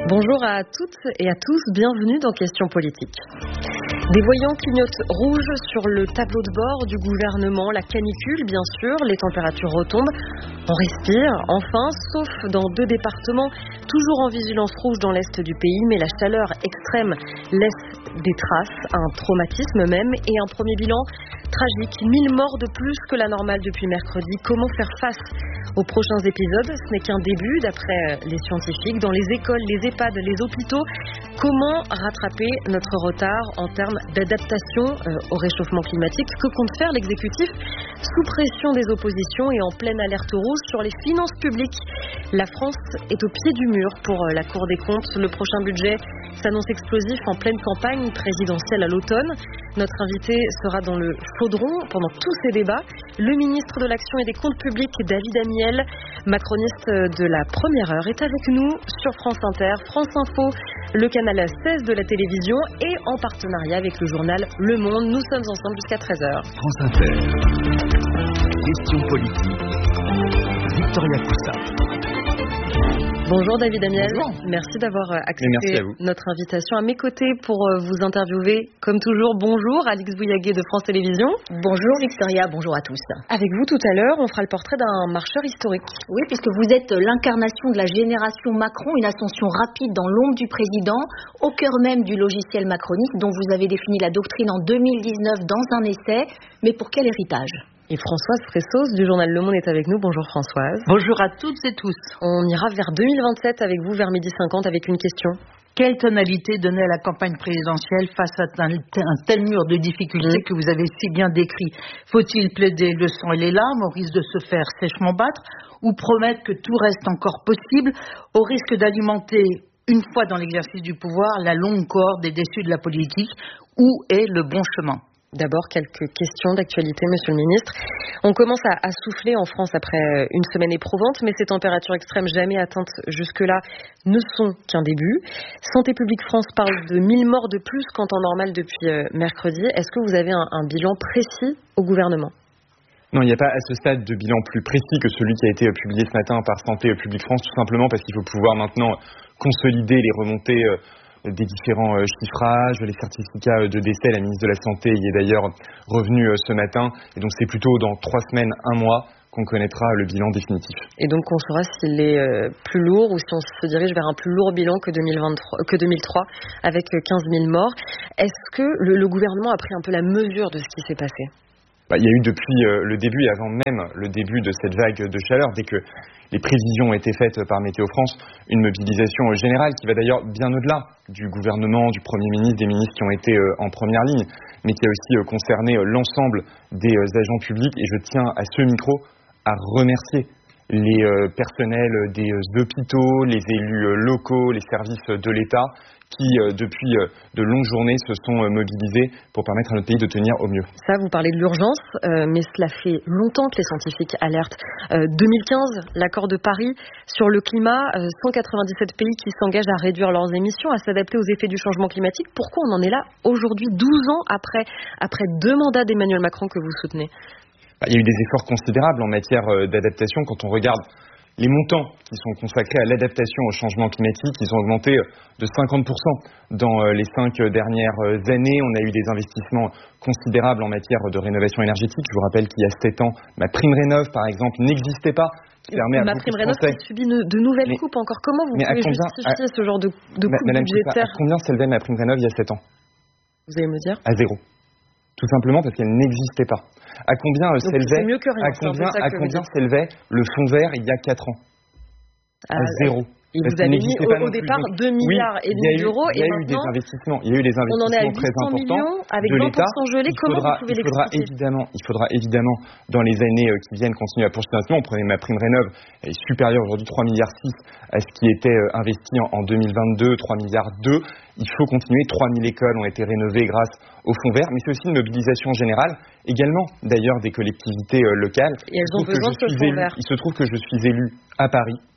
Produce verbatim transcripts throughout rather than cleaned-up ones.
Bonjour à toutes et à tous, bienvenue dans Questions politiques. Des voyants clignotent rouge sur le tableau de bord du gouvernement, la canicule bien sûr, les températures retombent, on respire enfin, sauf dans deux départements, toujours en vigilance rouge dans l'est du pays, mais la chaleur extrême laisse des traces, un traumatisme même et un premier bilan tragique, mille morts de plus que la normale depuis mercredi. Comment faire face aux prochains épisodes? Ce n'est qu'un début d'après les scientifiques. Dans les écoles, les EHPAD, les hôpitaux, comment rattraper notre retard en termes d'adaptation euh, au réchauffement climatique? Que compte faire l'exécutif sous pression des oppositions et en pleine alerte rouge sur les finances publiques? La France est au pied du mur pour la Cour des comptes. Le prochain budget s'annonce explosif en pleine campagne présidentielle à l'automne. Notre invité sera dans le chaudron pendant tous ces débats. Le ministre de l'Action et des Comptes publics, David Amiel, macroniste de la première heure, est avec nous sur France Inter, France Info, le canal seize de la télévision et en partenariat avec le journal Le Monde. Nous sommes ensemble jusqu'à treize heures. France Inter. Questions politiques. Victoria Coussa. Bonjour David Amiel, Bonjour. Merci d'avoir accepté merci notre invitation. À mes côtés pour vous interviewer, comme toujours, bonjour Alix Bouillaguet de France Télévisions. Bonjour Victoria, bonjour à tous. Avec vous tout à l'heure, on fera le portrait d'un marcheur historique. Oui, puisque vous êtes l'incarnation de la génération Macron, une ascension rapide dans l'ombre du président, au cœur même du logiciel macroniste dont vous avez défini la doctrine en deux mille dix-neuf dans un essai. Mais pour quel héritage ? Et Françoise Fressos du journal Le Monde est avec nous. Bonjour Françoise. Bonjour à toutes et tous. On ira vers deux mille vingt-sept avec vous, vers midi cinquante, avec une question. Quelle tonalité donner à la campagne présidentielle face à un, un tel mur de difficultés mmh. que vous avez si bien décrit? Faut-il plaider le sang et les larmes au risque de se faire sèchement battre, ou promettre que tout reste encore possible au risque d'alimenter, une fois dans l'exercice du pouvoir, la longue corde des déçus de la politique? Où est le bon chemin? D'abord, quelques questions d'actualité, Monsieur le Ministre. On commence à, à souffler en France après une semaine éprouvante, mais ces températures extrêmes jamais atteintes jusque-là ne sont qu'un début. Santé publique France parle de mille morts de plus qu'en temps normal depuis euh, mercredi. Est-ce que vous avez un, un bilan précis au gouvernement ? Non, il n'y a pas à ce stade de bilan plus précis que celui qui a été publié ce matin par Santé publique France, tout simplement parce qu'il faut pouvoir maintenant consolider les remontées euh, des différents euh, chiffrages, les certificats de décès. La ministre de la Santé y est d'ailleurs revenue euh, ce matin. Et donc c'est plutôt dans trois semaines, un mois, qu'on connaîtra le bilan définitif. Et donc on saura s'il est euh, plus lourd ou si on se dirige vers un plus lourd bilan que, deux mille vingt-trois, que deux mille trois avec quinze mille morts. Est-ce que le, le gouvernement a pris un peu la mesure de ce qui s'est passé ? Bah, il y a eu depuis euh, le début et avant même le début de cette vague de chaleur, dès que les prévisions ont été faites par Météo France, une mobilisation euh, générale qui va d'ailleurs bien au-delà du gouvernement, du Premier ministre, des ministres qui ont été euh, en première ligne, mais qui a aussi euh, concerné euh, l'ensemble des euh, agents publics. Et je tiens à ce micro à remercier les euh, personnels des euh, hôpitaux, les élus euh, locaux, les services de l'État, qui, euh, depuis euh, de longues journées, se sont euh, mobilisés pour permettre à notre pays de tenir au mieux. Ça, vous parlez de l'urgence, euh, mais cela fait longtemps que les scientifiques alertent. Euh, deux mille quinze, l'accord de Paris sur le climat, euh, cent quatre-vingt-dix-sept pays qui s'engagent à réduire leurs émissions, à s'adapter aux effets du changement climatique. Pourquoi on en est là aujourd'hui, douze ans après, après deux mandats d'Emmanuel Macron que vous soutenez ? Il y a eu des efforts considérables en matière euh, d'adaptation. Quand on regarde les montants qui sont consacrés à l'adaptation au changement climatique, ils ont augmenté de cinquante pour cent dans les cinq dernières années. On a eu des investissements considérables en matière de rénovation énergétique. Je vous rappelle qu'il y a sept ans, ma prime rénov, par exemple, n'existait pas. Qui permet à ma prime rénov qui subit de nouvelles mais, coupes encore. Comment vous pouvez combien, justifier à, ce genre de, de coupes budgétaires? À combien s'élevait ma prime rénov il y a sept ans? Vous allez me dire? À zéro. Tout simplement parce qu'elle n'existait pas. À combien euh, s'élevait, mieux que rien, à combien, à combien s'élevait le fonds vert il y a quatre ans? À, à zéro. Et vous avez mis au, au départ deux milliards et demi d'euros et maintenant il y a eu des investissements, il y a eu des investissements très importants avec de l'État. Gelé, il faudra, vous pouvez il faudra évidemment, il faudra évidemment dans les années qui viennent continuer à poursuivre. On prenait ma prime rénov, elle est supérieure aujourd'hui trois virgule six milliards à ce qui était investi en deux mille vingt-deux, trois virgule deux milliards. Il faut continuer. trois mille écoles ont été rénovées grâce au fonds vert, mais c'est aussi une mobilisation générale, également d'ailleurs des collectivités locales. Et elles ont besoin de ce fonds vert. Il se trouve que je suis élu à Paris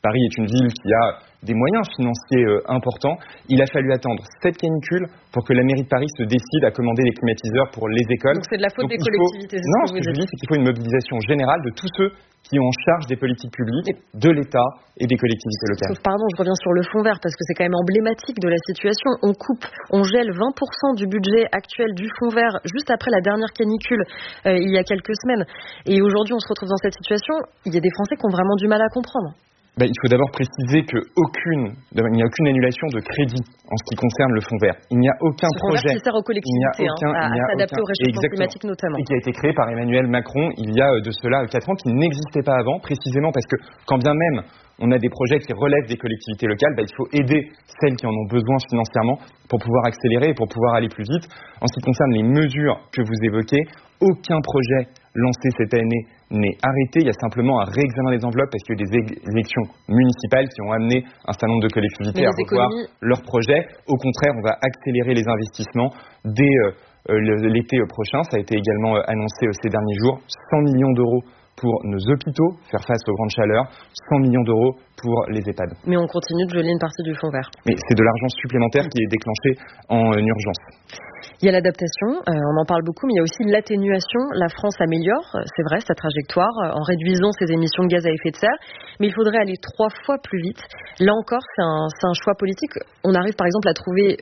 Paris est une ville qui a des moyens financiers euh, importants. Il a fallu attendre cette canicule pour que la mairie de Paris se décide à commander des climatiseurs pour les écoles. Donc c'est de la faute Donc, des faut... collectivités. Non, ce que je dis, c'est qu'il faut une mobilisation générale de tous ceux qui ont en charge des politiques publiques, de l'État et des collectivités locales. Sauf, pardon, je reviens sur le fonds vert parce que c'est quand même emblématique de la situation. On coupe, on gèle vingt pour cent du budget actuel du fonds vert juste après la dernière canicule euh, il y a quelques semaines. Et aujourd'hui, on se retrouve dans cette situation. Il y a des Français qui ont vraiment du mal à comprendre. Ben, il faut d'abord préciser qu'aucune, il n'y a aucune annulation de crédit en ce qui concerne le fonds vert. Il n'y a aucun Ce fonds projet vert qui sert aux collectivités aucun, hein, à, à s'adapter au réchauffement climatique notamment. Et qui a été créé par Emmanuel Macron il y a de cela quatre ans, qui n'existait pas avant, précisément parce que quand bien même on a des projets qui relèvent des collectivités locales, ben, il faut aider celles qui en ont besoin financièrement pour pouvoir accélérer et pour pouvoir aller plus vite. En ce qui concerne les mesures que vous évoquez, aucun projet lancé cette année n'est arrêté. Il y a simplement un réexamen des enveloppes parce qu'il y a eu des élections municipales qui ont amené un certain nombre de collectivités à revoir économies... leurs projets. Au contraire, on va accélérer les investissements dès euh, l'été prochain. Ça a été également annoncé ces derniers jours. cent millions d'euros pour nos hôpitaux, faire face aux grandes chaleurs, cent millions d'euros pour les EHPAD. Mais on continue de geler une partie du fonds vert. Mais c'est de l'argent supplémentaire qui est déclenché en euh, urgence. Il y a l'adaptation, euh, on en parle beaucoup, mais il y a aussi l'atténuation. La France améliore, c'est vrai, sa trajectoire en réduisant ses émissions de gaz à effet de serre, mais il faudrait aller trois fois plus vite. Là encore, c'est un, c'est un choix politique. On arrive par exemple à trouver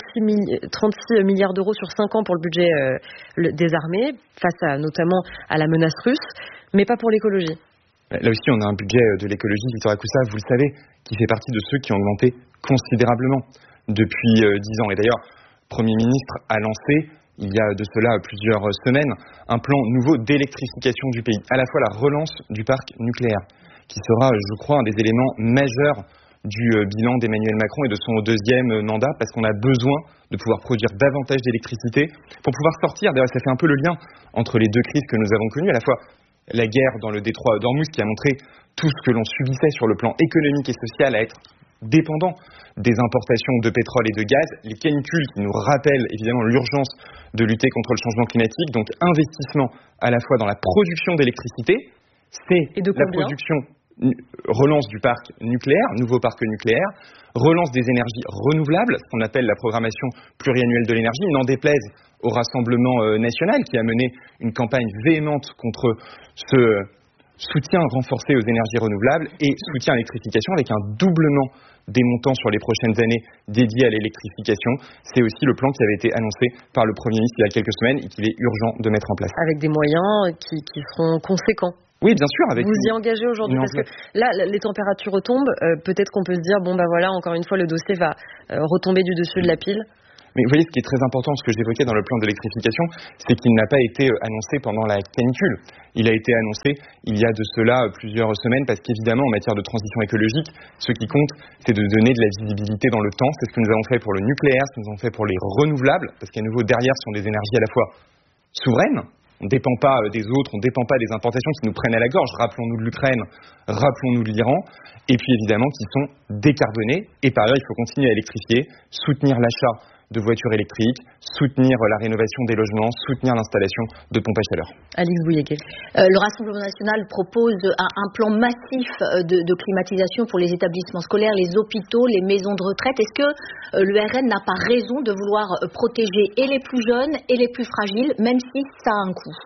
trente-six milliards d'euros sur cinq ans pour le budget euh, le, des armées, face à, notamment à la menace russe, mais pas pour l'écologie. Là aussi, on a un budget de l'écologie, Victoria Coussa, vous le savez, qui fait partie de ceux qui ont augmenté considérablement depuis euh, dix ans. Et d'ailleurs, le Premier ministre a lancé, il y a de cela plusieurs semaines, un plan nouveau d'électrification du pays. À la fois la relance du parc nucléaire, qui sera, je crois, un des éléments majeurs du bilan d'Emmanuel Macron et de son deuxième mandat, parce qu'on a besoin de pouvoir produire davantage d'électricité pour pouvoir sortir. D'ailleurs, ça fait un peu le lien entre les deux crises que nous avons connues, à la fois la guerre dans le détroit d'Ormuz qui a montré tout ce que l'on subissait sur le plan économique et social à être dépendant des importations de pétrole et de gaz, les canicules qui nous rappellent évidemment l'urgence de lutter contre le changement climatique, donc investissement à la fois dans la production d'électricité, c'est la production, relance du parc nucléaire, nouveau parc nucléaire, relance des énergies renouvelables, ce qu'on appelle la programmation pluriannuelle de l'énergie, n'en déplaise au Rassemblement national qui a mené une campagne véhémente contre ce soutien renforcé aux énergies renouvelables et soutien à l'électrification avec un doublement des montants sur les prochaines années dédiés à l'électrification. C'est aussi le plan qui avait été annoncé par le Premier ministre il y a quelques semaines et qu'il est urgent de mettre en place. Avec des moyens qui, qui seront conséquents. Oui, bien sûr. Avec vous y engagez aujourd'hui parce que là, les températures retombent. Euh, peut-être qu'on peut se dire, bon bah voilà, encore une fois, le dossier va euh, retomber du dessus de la pile. Mais vous voyez, ce qui est très important, ce que j'évoquais dans le plan d'électrification, c'est qu'il n'a pas été annoncé pendant la canicule. Il a été annoncé il y a de cela plusieurs semaines, parce qu'évidemment, en matière de transition écologique, ce qui compte, c'est de donner de la visibilité dans le temps. C'est ce que nous avons fait pour le nucléaire, ce que nous avons fait pour les renouvelables, parce qu'à nouveau, derrière, ce sont des énergies à la fois souveraines. On ne dépend pas des autres, on ne dépend pas des importations qui nous prennent à la gorge. Rappelons-nous de l'Ukraine, rappelons-nous de l'Iran. Et puis évidemment, qui sont décarbonés. Et par ailleurs, il faut continuer à électrifier, soutenir l'achat de voitures électriques, soutenir la rénovation des logements, soutenir l'installation de pompes à chaleur. Alix Bouilléguet. Euh, le Rassemblement national propose un, un plan massif de, de climatisation pour les établissements scolaires, les hôpitaux, les maisons de retraite. Est-ce que euh, l'U R N n'a pas raison de vouloir protéger et les plus jeunes et les plus fragiles, même si ça a un coût?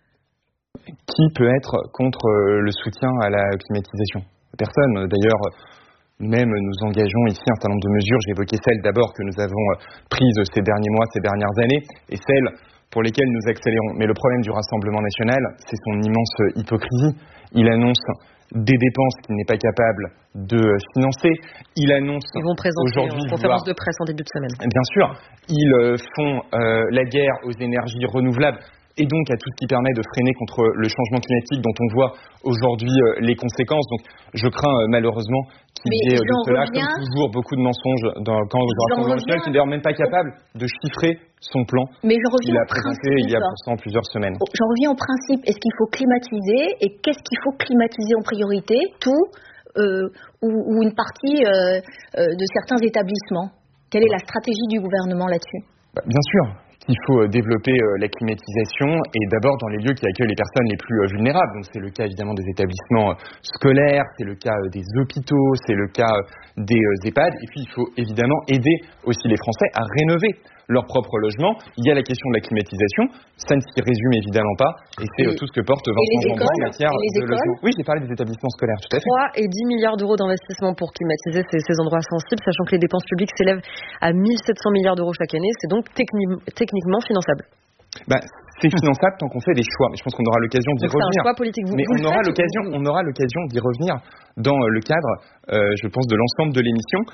Qui peut être contre le soutien à la climatisation? Personne. D'ailleurs, même nous engageons ici un certain nombre de mesures. J'évoquais celles d'abord que nous avons prises ces derniers mois, ces dernières années, et celles pour lesquelles nous accélérons. Mais le problème du Rassemblement national, c'est son immense hypocrisie. Il annonce des dépenses qu'il n'est pas capable de financer. Il annonce Ils vont présenter aujourd'hui en conférence de presse en début de semaine. Bien sûr, ils font euh, la guerre aux énergies renouvelables et donc à tout ce qui permet de freiner contre le changement climatique dont on voit aujourd'hui euh, les conséquences. Donc je crains euh, malheureusement qu'il y ait de cela, reviens... comme toujours, beaucoup de mensonges dans le camp du Rassemblement national, qui n'est d'ailleurs même pas capable de chiffrer son plan Mais je reviens qu'il a présenté il y a pourtant plusieurs semaines. J'en reviens au principe. Est-ce qu'il faut climatiser et qu'est-ce qu'il faut climatiser en priorité? Tout euh, ou, ou une partie euh, euh, de certains établissements? Quelle est la stratégie du gouvernement là-dessus? Bah, bien sûr. qu'il faut développer la climatisation et d'abord dans les lieux qui accueillent les personnes les plus vulnérables. Donc c'est le cas évidemment des établissements scolaires, c'est le cas des hôpitaux, c'est le cas des EHPAD. Et puis il faut évidemment aider aussi les Français à rénover leur propre logement. Il y a la question de la climatisation, ça ne s'y résume évidemment pas, et c'est et, tout ce que porte Vincent Jeanbrun en matière de logement. Oui, j'ai parlé des établissements scolaires, tout à fait. trois et dix milliards d'euros d'investissement pour climatiser ces, ces endroits sensibles, sachant que les dépenses publiques s'élèvent à mille sept cents milliards d'euros chaque année, c'est donc techni- techniquement finançable. Bah, c'est finançable tant qu'on fait des choix, mais je pense qu'on aura l'occasion d'y donc revenir. C'est un choix politique. Vous, mais vous on, aura l'occasion, on aura l'occasion d'y revenir dans le cadre, euh, je pense, de l'ensemble de l'émission.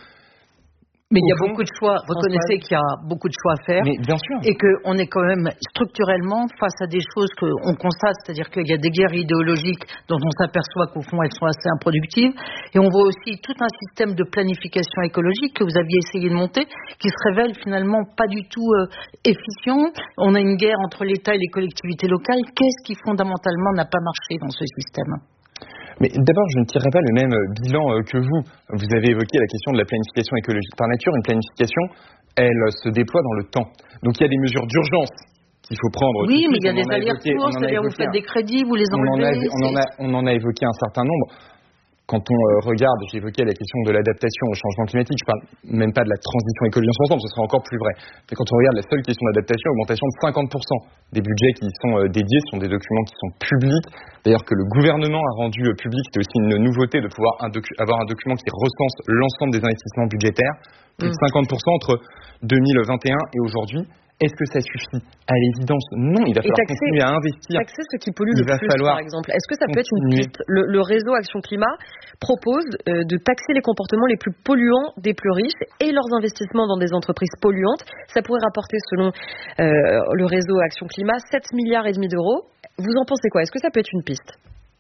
Mais il y a beaucoup de choix. Reconnaissez qu'il y a beaucoup de choix à faire. Mais bien sûr. Et qu'on est quand même structurellement face à des choses qu'on constate, c'est-à-dire qu'il y a des guerres idéologiques dont on s'aperçoit qu'au fond elles sont assez improductives. Et on voit aussi tout un système de planification écologique que vous aviez essayé de monter, qui se révèle finalement pas du tout euh, efficient. On a une guerre entre l'État et les collectivités locales. Qu'est-ce qui fondamentalement n'a pas marché dans ce système ? Mais d'abord, je ne tirerai pas le même bilan que vous. Vous avez évoqué la question de la planification écologique. Par nature, une planification, elle se déploie dans le temps. Donc il y a des mesures d'urgence qu'il faut prendre. Oui, mais il y a des allers-retours, c'est-à-dire vous faites des crédits, vous les enlevez. On en a, on en a évoqué un certain nombre. Quand on euh, regarde, j'ai évoqué la question de l'adaptation au changement climatique, je parle même pas de la transition écologique en ce moment, ce sera encore plus vrai. Mais quand on regarde la seule question d'adaptation, augmentation de cinquante pour cent des budgets qui y sont euh, dédiés, ce sont des documents qui sont publics. D'ailleurs que le gouvernement a rendu euh, public, c'était aussi une nouveauté de pouvoir un docu- avoir un document qui recense l'ensemble des investissements budgétaires. Plus de cinquante pour cent entre deux mille vingt et un et aujourd'hui. Est-ce que ça suffit ? À l'évidence, non. Il va falloir taxer, continuer à investir. Taxer ce qui pollue le plus, par exemple. Est-ce que ça peut être une piste ? le, le réseau Action Climat propose euh, de taxer les comportements les plus polluants des plus riches et leurs investissements dans des entreprises polluantes. Ça pourrait rapporter, selon euh, le réseau Action Climat, sept milliards et demi d'euros. Vous en pensez quoi ? Est-ce que ça peut être une piste ?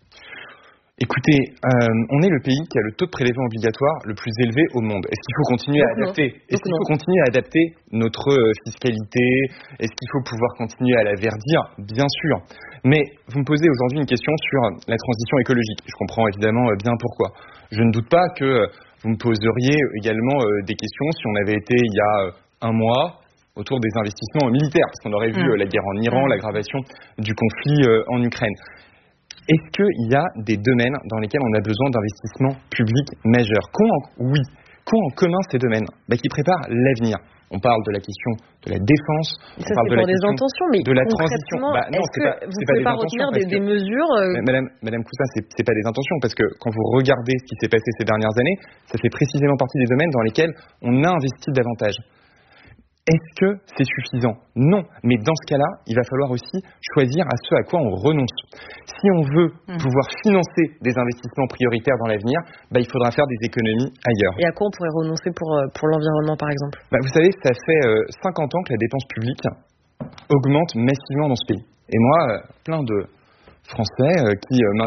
Écoutez, euh, on est le pays qui a le taux de prélèvement obligatoire le plus élevé au monde. Est-ce qu'il faut continuer Donc à adapter non. Est-ce qu'il faut continuer à adapter notre euh, fiscalité ? Est-ce qu'il faut pouvoir continuer à la verdir ? Bien sûr. Mais vous me posez aujourd'hui une question sur la transition écologique. Je comprends évidemment bien pourquoi. Je ne doute pas que vous me poseriez également euh, des questions si on avait été il y a un mois autour des investissements militaires, parce qu'on aurait vu mmh. la guerre en Iran, mmh. l'aggravation du conflit euh, en Ukraine. Est-ce qu'il y a des domaines dans lesquels on a besoin d'investissements publics majeurs ? Qu'ont en, oui, qu'ont en commun ces domaines ? bah, Qui préparent l'avenir. On parle de la question de la défense, ça, on parle c'est de la des question intentions, mais de la transition. Bah, non, est-ce c'est que pas, vous ne pouvez pas, pas retenir des, des mesures euh... Madame, Madame Coussa, c'est, c'est pas des intentions, parce que quand vous regardez ce qui s'est passé ces dernières années, ça fait précisément partie des domaines dans lesquels on a investi davantage. Est-ce que c'est suffisant ? Non. Mais dans ce cas-là, il va falloir aussi choisir à ce à quoi on renonce. Si on veut mmh. pouvoir financer des investissements prioritaires dans l'avenir, bah, il faudra faire des économies ailleurs. Et à quoi on pourrait renoncer pour, pour l'environnement, par exemple ? bah, Vous savez, ça fait euh, cinquante ans que la dépense publique augmente massivement dans ce pays. Et moi, euh, plein de Français euh, qui euh,